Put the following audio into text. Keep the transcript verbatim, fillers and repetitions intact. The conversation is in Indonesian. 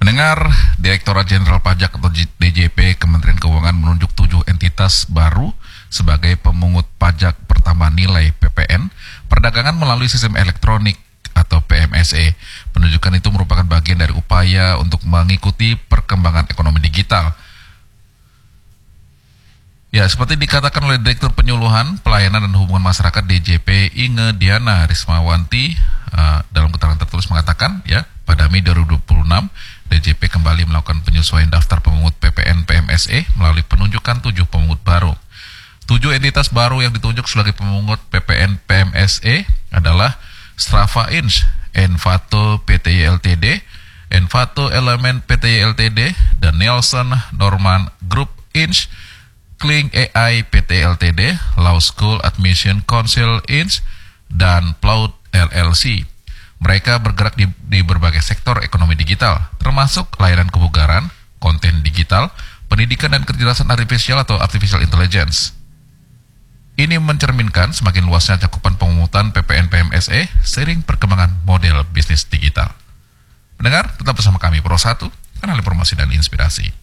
Mendengar Direktorat Jenderal Pajak atau D J P Kementerian Keuangan menunjuk tujuh entitas baru sebagai pemungut pajak pertambahan nilai P P N perdagangan melalui sistem elektronik atau P M S E. Penunjukan itu merupakan bagian dari upaya untuk mengikuti perkembangan ekonomi digital. Ya, seperti dikatakan oleh Direktur Penyuluhan, Pelayanan dan Hubungan Masyarakat D J P Inge Diana Rismawanti uh, dalam keterangan tertulis mengatakan, ya, pada Mei dua ribu dua puluh enam, D J P kembali melakukan penyesuaian daftar pemungut P P N P M S E melalui penunjukan tujuh pemungut baru. Tujuh entitas baru yang ditunjuk sebagai pemungut P P N P M S E adalah Strava Inc, Envato P T Y Ltd, Envato Element P T Y Ltd, dan Nielsen Norman Group Inc, Kling A I P T Ltd, Law School Admission Council Inc, dan Ploud L L C. Mereka bergerak di, di berbagai sektor ekonomi digital, termasuk layanan kebugaran, konten digital, pendidikan dan kecerdasan artifisial atau artificial intelligence. Ini mencerminkan semakin luasnya cakupan pemungutan P P N P M S E seiring perkembangan model bisnis digital. Pendengar, tetap bersama kami Pro satu, kanal informasi dan inspirasi.